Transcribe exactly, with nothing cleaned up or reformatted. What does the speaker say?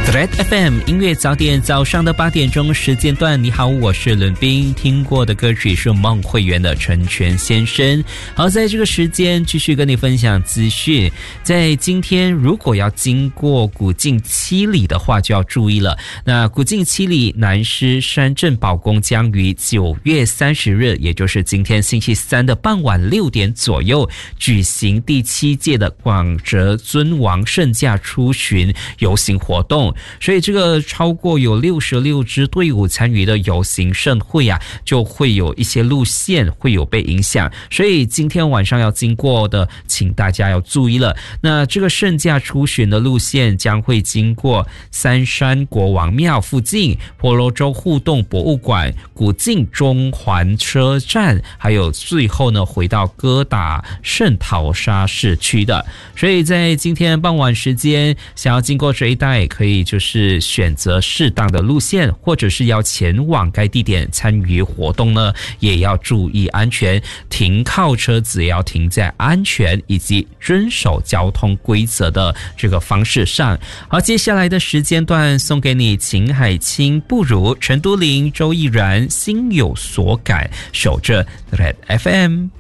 Red F M 音乐早点，早上的八点钟时间段。你好，我是伦斌。听过的歌曲是梦会员的成全先生。好，在这个时间继续跟你分享资讯。在今天如果要经过古晋七里的话，就要注意了。那古晋七里南狮山镇保宫将于九月三十日，也就是今天星期三的傍晚六点左右，举行第七届的广哲尊王圣驾出巡游行活动。所以这个超过有六十六支队伍参与的游行盛会啊，就会有一些路线会有被影响，所以今天晚上要经过的请大家要注意了。那这个圣驾出巡的路线将会经过三山国王庙附近、婆罗洲互动博物馆、古晋中环车站，还有最后呢回到哥打圣淘沙市区的。所以在今天傍晚时间想要经过这一带，可以就是选择适当的路线，或者是要前往该地点参与活动呢，也要注意安全，停靠车子也要停在安全以及遵守交通规则的这个方式上。好，接下来的时间段送给你秦海清、不如、陈都灵、周逸然，心有所感，守着 Red F M。